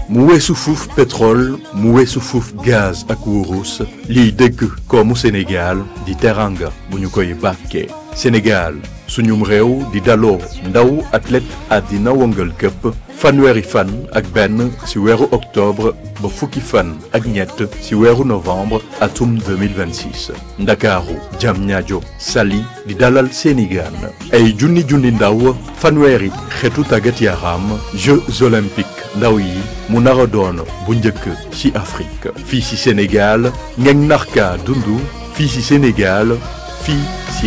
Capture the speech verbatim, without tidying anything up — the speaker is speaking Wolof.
mu weesu fuuf pétrole mu weesu fuuf gaz ak wurus liy dëgg koomu Sénégal di teranga bu ñu koy bàkkee Sénégal suñum réew di daloo ndaw athlète àddina wëngal këpp fanweeri fan ak benn ci weeru octobre ba fukki fan ak ñett ci weeru novembre atum deux mille vingt-six ndakaaru Diamniadio Saly di dalal seeni gaan ay junni junni ndaw fanweeri xeetu tàggat yaram Jeux olympiques ndaw yi mu nar a doon bu njëkk ci Afrique fii ci Sénégal ngeen narka dundu fii ci Sénégal fii ci